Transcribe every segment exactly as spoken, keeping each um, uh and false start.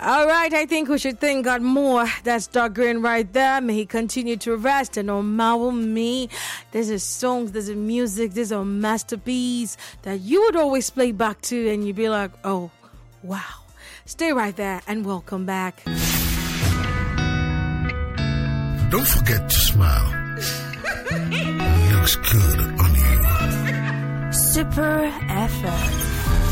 All right, I think we should thank God more. That's Doug Green right there. May he continue to rest and unmarvel me. There's a song, there's a music, there's a masterpiece that you would always play back to and you'd be like, oh, wow. Stay right there and welcome back. Don't forget to smile. It looks good on you. Super F M.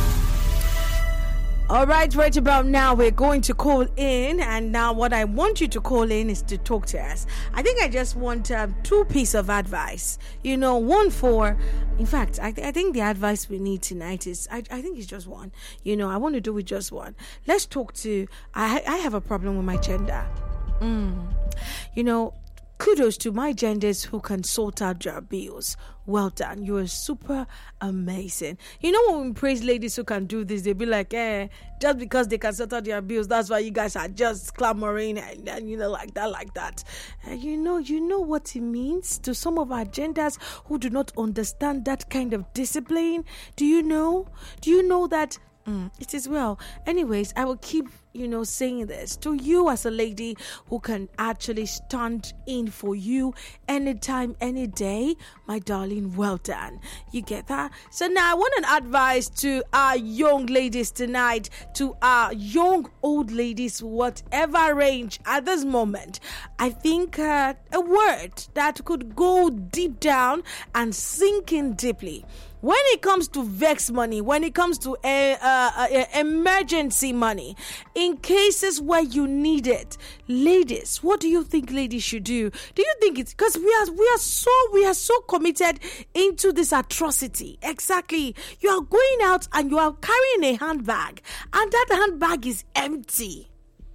All right, right about now, we're going to call in. And now what I want you to call in is to talk to us. I think I just want um, two pieces of advice. You know, one for, in fact, I, th- I think the advice we need tonight is, I, I think it's just one. You know, I want to do with just one. Let's talk to, I, I have a problem with my gender. Mm. You know, kudos to my genders who can sort out their bills. Well done. You are super amazing. You know, when we praise ladies who can do this, they'll be like, eh, just because they can sort out their bills, that's why you guys are just clamoring and, and you know, like that, like that. And you know, you know what it means to some of our genders who do not understand that kind of discipline. Do you know? Do you know that? Mm, it is well. Anyways, I will keep, you know, saying this to you as a lady who can actually stand in for you anytime, any day. My darling, well done. You get that? So now I want an advice to our young ladies tonight, to our young old ladies, whatever range at this moment. I think uh, a word that could go deep down and sink in deeply. When it comes to vex money, when it comes to uh, uh, uh, emergency money, in cases where you need it, ladies, what do you think ladies should do? Do you think it's because we are we are so we are so committed into this atrocity? Exactly. You are going out and you are carrying a handbag, and that handbag is empty.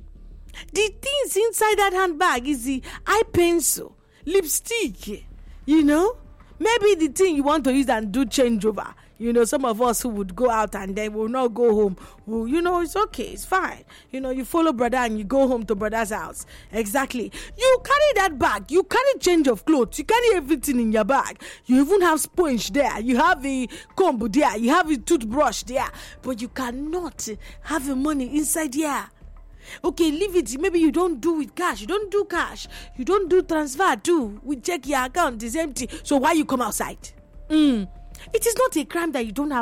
The things inside that handbag is the eye pencil, lipstick, you know. Maybe the thing you want to use and do changeover. You know, some of us who would go out and then will not go home. Well, you know, it's okay. It's fine. You know, you follow brother and you go home to brother's house. Exactly. You carry that bag. You carry change of clothes. You carry everything in your bag. You even have sponge there. You have a comb there. You have a toothbrush there. But you cannot have the money inside here. Okay, leave it. Maybe you don't do with cash. You don't do cash. You don't do transfer too. We check your account. It's empty. So why you come outside? Mm. It is not a crime that you don't have